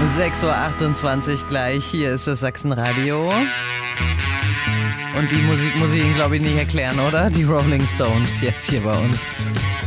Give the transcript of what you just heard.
6:28 Uhr gleich. Hier ist das Sachsenradio. Und die Musik muss ich Ihnen, glaube ich, nicht erklären, oder? Die Rolling Stones jetzt hier bei uns.